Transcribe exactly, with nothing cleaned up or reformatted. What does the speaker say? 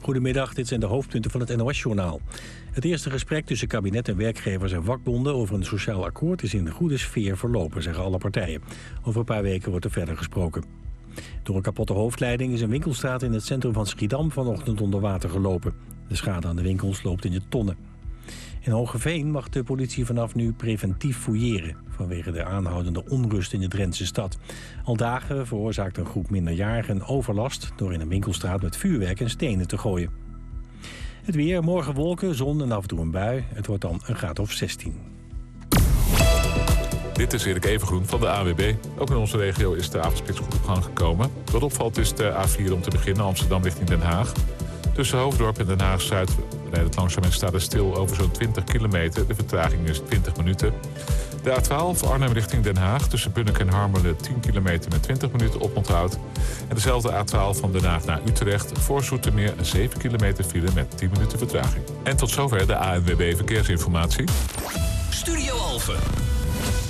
Goedemiddag, dit zijn de hoofdpunten van het N O S-journaal. Het eerste gesprek tussen kabinet en werkgevers en vakbonden over een sociaal akkoord is in een goede sfeer verlopen, zeggen alle partijen. Over een paar weken wordt er verder gesproken. Door een kapotte hoofdleiding is een winkelstraat in het centrum van Schiedam vanochtend onder water gelopen. De schade aan de winkels loopt in de tonnen. In Hoogeveen mag de politie vanaf nu preventief fouilleren vanwege de aanhoudende onrust in de Drentse stad. Al dagen veroorzaakt een groep minderjarigen overlast door in een winkelstraat met vuurwerk en stenen te gooien. Het weer, morgen wolken, zon en af en toe een bui. Het wordt dan een graad of zestien. Dit is Erik Evengroen van de A W B. Ook in onze regio is de avondspits goed op gang gekomen. Wat opvalt is de A vier om te beginnen, Amsterdam richting Den Haag. Tussen Hoofddorp en Den Haag-Zuid rijdt het langzaam en staat er stil over zo'n twintig kilometer. De vertraging is twintig minuten. De A twaalf Arnhem richting Den Haag tussen Bunnik en Harmelen tien kilometer met twintig minuten oponthoud. En dezelfde A twaalf van Den Haag naar Utrecht voor Zoetermeer zeven kilometer file met tien minuten vertraging. En tot zover de A N W B Verkeersinformatie. Studio Alphen.